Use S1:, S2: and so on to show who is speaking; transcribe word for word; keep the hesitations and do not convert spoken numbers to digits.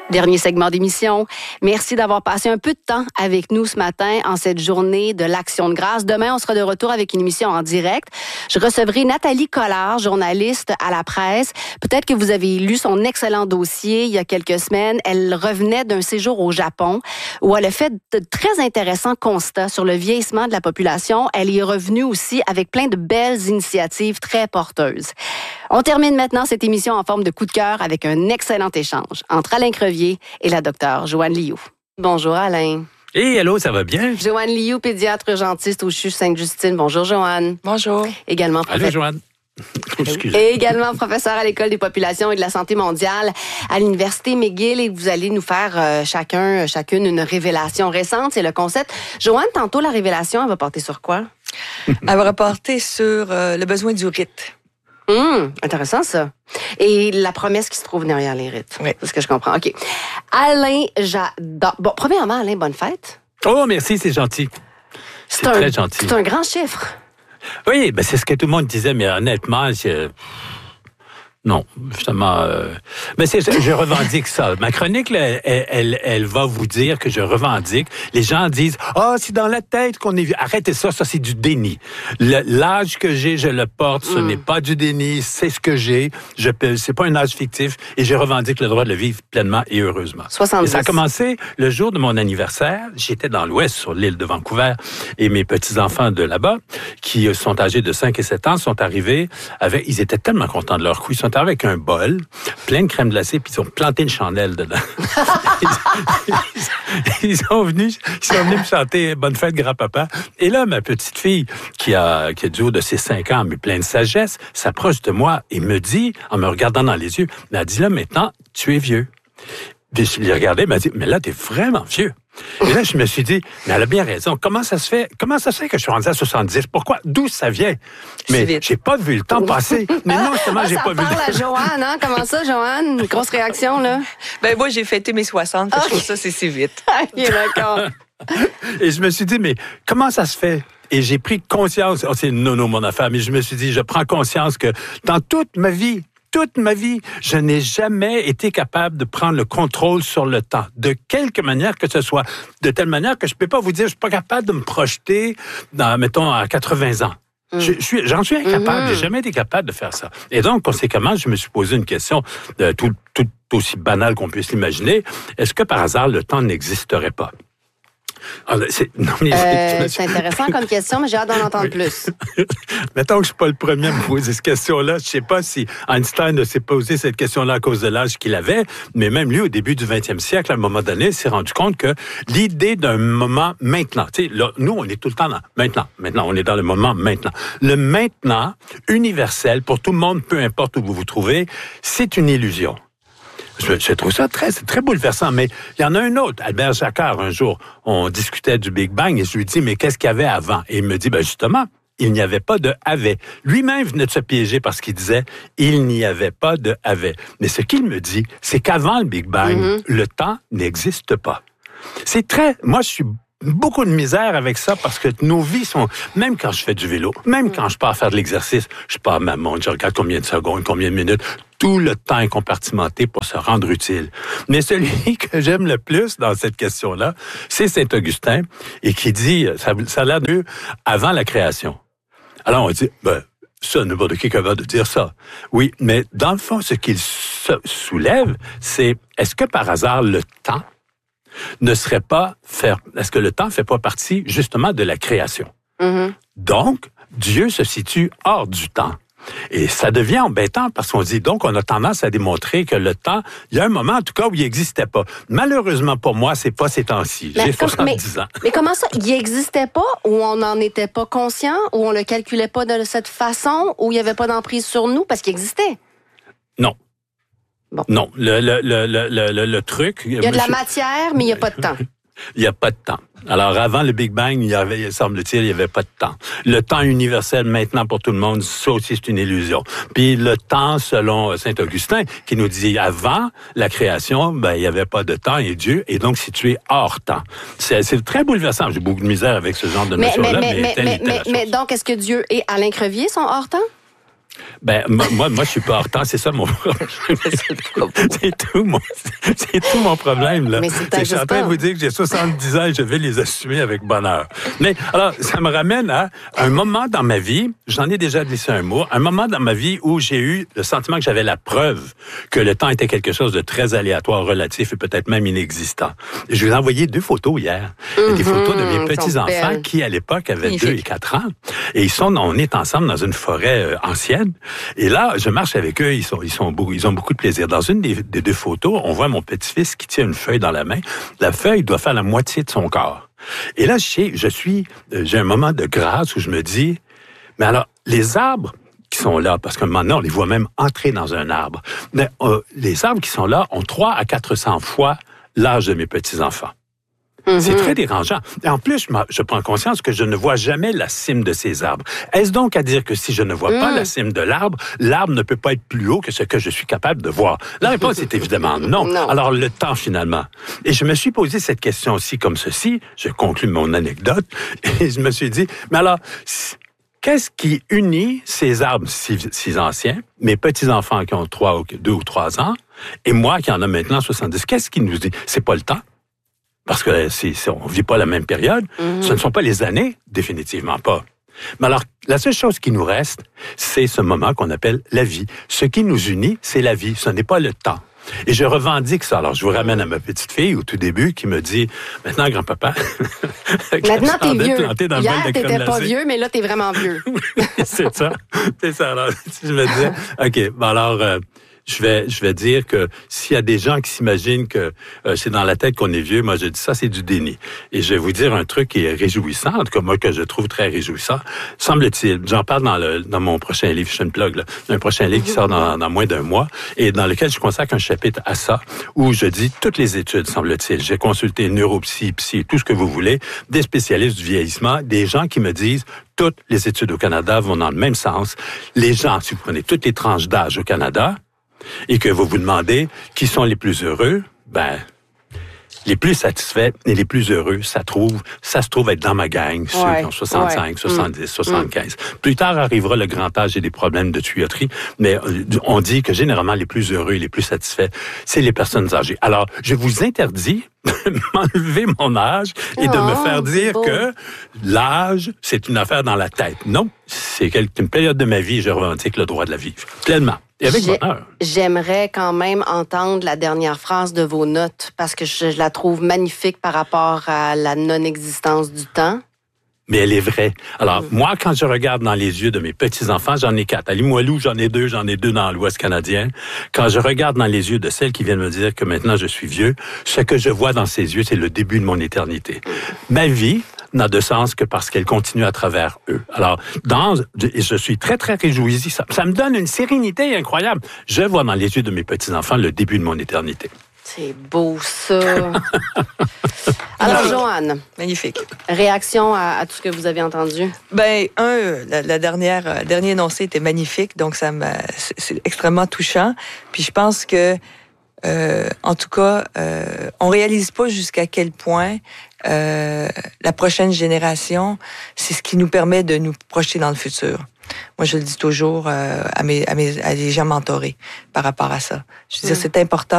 S1: Dernier segment d'émission. Merci d'avoir passé un peu de temps avec nous ce matin en cette journée de l'Action de grâce. Demain, on sera de retour avec une émission en direct. Je recevrai Nathalie Collard, journaliste à la presse. Peut-être que vous avez lu son excellent dossier il y a quelques semaines. Elle revenait d'un séjour au Japon où elle a fait de très intéressants constats sur le vieillissement de la population. Elle y est revenue aussi avec plein de belles initiatives très porteuses. On termine maintenant cette émission en forme de coup de cœur avec un excellent échange entre Alain Crevier et la docteure Joanne Liou. Bonjour Alain.
S2: Hé, hey, allô, ça va bien?
S1: Joanne Liou, pédiatre urgentiste au C H U Sainte-Justine. Bonjour Joanne.
S3: Bonjour.
S1: Également
S2: Allô
S1: prof...
S2: Joanne.
S1: Et également professeur à l'École des populations et de la santé mondiale à l'Université McGill, et vous allez nous faire euh, chacun, chacune une révélation récente. C'est le concept. Joanne, tantôt, la révélation, elle va porter sur quoi?
S3: Elle va porter sur euh, le besoin du rite.
S1: Hum, intéressant ça. Et la promesse qui se trouve derrière les rites.
S3: Oui.
S1: C'est ce que je comprends. OK. Alain, j'adore. Bon, premièrement, Alain, bonne fête.
S2: Oh, merci, c'est gentil. C'est, c'est
S1: un,
S2: très gentil.
S1: C'est un grand chiffre.
S2: Oui, ben c'est ce que tout le monde disait, mais honnêtement, c'est... Non, justement, euh... mais c'est, je revendique ça. Ma chronique, là, elle, elle, elle va vous dire que je revendique. Les gens disent, ah, oh, c'est dans la tête qu'on est vieux. Arrêtez ça, ça c'est du déni. Le, l'âge que j'ai, je le porte, ce mm. n'est pas du déni, c'est ce que j'ai. Je, c'est pas un âge fictif et je revendique le droit de le vivre pleinement et heureusement.
S1: soixante-dix.
S2: Et ça a commencé le jour de mon anniversaire. J'étais dans l'Ouest, sur l'île de Vancouver, et mes petits-enfants de là-bas, qui sont âgés de cinq et sept ans, sont arrivés avec, ils étaient tellement contents de leur coup, ils sont avec un bol plein de crème glacée, puis ils ont planté une chandelle dedans. ils, ils, sont venus, ils sont venus me chanter Bonne fête, grand-papa. Et là, ma petite fille, qui a, qui a du haut de ses cinq ans, mais pleine de sagesse, s'approche de moi et me dit, en me regardant dans les yeux, elle dit, là, maintenant, tu es vieux. Puis je l'ai regardé, elle m'a dit, mais là, t'es vraiment vieux. Et là, je me suis dit, mais elle a bien raison. Comment ça se fait? Comment ça se fait que je suis rendu à soixante-dix? Pourquoi? D'où ça vient? Mais j'ai pas vu le temps passer. Mais non, justement,
S1: ah,
S2: j'ai pas vu le temps.
S1: Ça parle à Joanne, hein? Comment ça, Joanne? Une grosse réaction, là?
S3: Ben, moi, j'ai fêté mes soixante. Okay. Je trouve ça, c'est si vite.
S1: OK, d'accord.
S2: Et je me suis dit, mais comment ça se fait? Et j'ai pris conscience, oh, c'est non, non, mon affaire, mais je me suis dit, je prends conscience que dans toute ma vie, toute ma vie, je n'ai jamais été capable de prendre le contrôle sur le temps, de quelque manière que ce soit. De telle manière que je ne peux pas vous dire, je ne suis pas capable de me projeter, dans, mettons, à quatre-vingts ans. Mm. Je, je suis, j'en suis incapable, mm-hmm. j'ai jamais été capable de faire ça. Et donc, conséquemment, je me suis posé une question de, tout, tout aussi banale qu'on puisse l'imaginer. Est-ce que par hasard, le temps n'existerait pas? Alors, c'est, non, mais
S1: euh, c'est intéressant comme question, mais j'ai hâte d'en entendre oui. plus.
S2: Mettons que je ne suis pas le premier à me poser cette question-là. Je ne sais pas si Einstein ne s'est posé cette question-là à cause de l'âge qu'il avait, mais même lui, au début du vingtième siècle, à un moment donné, il s'est rendu compte que l'idée d'un moment maintenant, tu sais, là, nous, on est tout le temps dans maintenant. Maintenant, on est dans le moment maintenant. Le maintenant, universel, pour tout le monde, peu importe où vous vous trouvez, c'est une illusion. Je, je trouve ça très, c'est très bouleversant, mais il y en a un autre, Albert Jacquard, un jour, on discutait du Big Bang et je lui dis, mais qu'est-ce qu'il y avait avant? Et il me dit, ben justement, il n'y avait pas de avait. Lui-même venait de se piéger parce qu'il disait, il n'y avait pas de avait. Mais ce qu'il me dit, c'est qu'avant le Big Bang, mm-hmm. le temps n'existe pas. C'est très, moi je suis beaucoup de misère avec ça parce que nos vies sont, même quand je fais du vélo, même quand je pars faire de l'exercice, je pars à ma montre, je regarde combien de secondes, combien de minutes, tout le temps est compartimenté pour se rendre utile. Mais celui que j'aime le plus dans cette question-là, c'est Saint-Augustin et qui dit, ça, ça a l'air de avant la création. Alors on dit, ben, ça, n'importe qui est capable de dire ça. Oui, mais dans le fond, ce qu'il soulève, c'est, est-ce que par hasard le temps ne serait pas faire, est-ce que le temps ne fait pas partie justement de la création? Mm-hmm. Donc, Dieu se situe hors du temps. Et ça devient embêtant parce qu'on dit, donc on a tendance à démontrer que le temps, il y a un moment en tout cas où il n'existait pas. Malheureusement pour moi, c'est pas ces temps-ci.
S1: Mais
S2: J'ai soixante-dix
S1: mais,
S2: ans.
S1: Mais comment ça? Il n'existait pas ou on n'en était pas conscient ou on le calculait pas de cette façon ou il n'y avait pas d'emprise sur nous parce qu'il existait?
S2: Non.
S1: Bon.
S2: Non, le, le, le, le, le, le truc...
S1: Il y a de la matière, mais il n'y a pas de temps.
S2: Il n'y a pas de temps. Alors, avant le Big Bang, il y avait, semble-t-il, il n'y avait pas de temps. Le temps universel, maintenant, pour tout le monde, ça aussi, c'est une illusion. Puis le temps, selon Saint-Augustin, qui nous dit, avant la création, ben, il n'y avait pas de temps et Dieu est donc situé hors temps. C'est, c'est très bouleversant. J'ai beaucoup de misère avec ce genre de
S1: mais,
S2: notion-là,
S1: mais, mais,
S2: mais,
S1: mais, mais, mais, mais donc, est-ce que Dieu et Alain Crevier sont hors temps?
S2: Ben, moi, moi, je suis pas en retard, c'est ça mon problème. c'est tout mon, c'est tout mon problème, là.
S1: Mais c'est
S2: c'est, je suis en train de vous dire que j'ai soixante-dix ans et je vais les assumer avec bonheur. Mais, alors, ça me ramène à un moment dans ma vie, j'en ai déjà glissé un mot, un moment dans ma vie où j'ai eu le sentiment que j'avais la preuve que le temps était quelque chose de très aléatoire, relatif et peut-être même inexistant. Je vous ai envoyé deux photos hier. Mm-hmm, des photos de mes petits-enfants qui, à l'époque, avaient deux et quatre ans. Et ils sont, on est ensemble dans une forêt euh, ancienne. Et là, je marche avec eux, ils sont, ils sont beaucoup, ils ont beaucoup de plaisir. Dans une des, des deux photos, on voit mon petit-fils qui tient une feuille dans la main. La feuille doit faire la moitié de son corps. Et là, je sais, je suis, j'ai un moment de grâce où je me dis, mais alors, les arbres qui sont là, parce que maintenant, on les voit même entrer dans un arbre. Mais euh, les arbres qui sont là ont trois à quatre cents fois l'âge de mes petits-enfants. Mm-hmm. C'est très dérangeant. Et en plus, je, je prends conscience que je ne vois jamais la cime de ces arbres. Est-ce donc à dire que si je ne vois mm. pas la cime de l'arbre, l'arbre ne peut pas être plus haut que ce que je suis capable de voir? La réponse est évidemment non. non. Alors, le temps, finalement. Et je me suis posé cette question aussi comme ceci. Je conclus mon anecdote. Et je me suis dit, mais alors, qu'est-ce qui unit ces arbres si, si anciens, mes petits-enfants qui ont trois ou deux ou trois ans, et moi qui en ai maintenant soixante-dix? Qu'est-ce qui nous dit? C'est pas le temps. Parce que c'est, c'est, on ne vit pas la même période. Mm-hmm. Ce ne sont pas les années, définitivement pas. Mais alors, la seule chose qui nous reste, c'est ce moment qu'on appelle la vie. Ce qui nous unit, c'est la vie. Ce n'est pas le temps. Et je revendique ça. Alors, je vous ramène à ma petite fille au tout début qui me dit, maintenant, grand-papa...
S1: maintenant, t'es vieux. Hier, t'étais pas vieux, mais là, t'es vraiment vieux.
S2: c'est ça. C'est ça. Alors, je me disais, OK, bon alors... Euh, Je vais, je vais dire que s'il y a des gens qui s'imaginent que euh, c'est dans la tête qu'on est vieux, moi je dis ça, c'est du déni. Et je vais vous dire un truc qui est réjouissant, en tout cas moi que je trouve très réjouissant. Semble-t-il, j'en parle dans le dans mon prochain livre, je fais une plug là, un prochain livre qui sort dans, dans moins d'un mois et dans lequel je consacre un chapitre à ça où je dis toutes les études, semble-t-il. J'ai consulté neuropsy, psy, tout ce que vous voulez, des spécialistes du vieillissement, des gens qui me disent toutes les études au Canada vont dans le même sens. Les gens, si vous prenez toutes les tranches d'âge au Canada, et que vous vous demandez qui sont les plus heureux, ben, les plus satisfaits et les plus heureux, ça trouve, ça se trouve être dans ma gang, ceux ouais, qui ont soixante-cinq, ouais. soixante-dix, mmh. soixante-quinze. Plus tard arrivera le grand âge et des problèmes de tuyauterie, mais on dit que généralement les plus heureux et les plus satisfaits, c'est les personnes âgées. Alors, je vous interdis de m'enlever mon âge et oh, de me faire dire que l'âge, c'est une affaire dans la tête. Non, c'est une période de ma vie et je revendique le droit de la vivre. Pleinement. Et avec
S1: J'ai,
S2: bonheur.
S1: J'aimerais quand même entendre la dernière phrase de vos notes parce que je, je la trouve magnifique par rapport à la non-existence du temps.
S2: Mais elle est vraie. Alors, mmh. moi, quand je regarde dans les yeux de mes petits-enfants, j'en ai quatre. À Limoilou, j'en ai deux, j'en ai deux dans l'Ouest canadien. Quand je regarde dans les yeux de celles qui viennent me dire que maintenant je suis vieux, ce que je vois dans ces yeux, c'est le début de mon éternité. Mmh. Ma vie n'a de sens que parce qu'elle continue à travers eux. Alors, dans, et je suis très, très réjoui. Ça, ça me donne une sérénité incroyable. Je vois dans les yeux de mes petits-enfants le début de mon éternité.
S1: C'est beau, ça. Alors, Joanne.
S3: Magnifique.
S1: Réaction à, à tout ce que vous avez entendu?
S3: Ben, un, la, la dernière, euh, dernier énoncé était magnifique, donc ça m'a, c'est, c'est extrêmement touchant. Puis je pense que, euh, en tout cas, euh, on réalise pas jusqu'à quel point euh, la prochaine génération, c'est ce qui nous permet de nous projeter dans le futur. Moi, je le dis toujours euh, à mes, à mes, à les gens mentorés par rapport à ça. Je veux dire, c'est important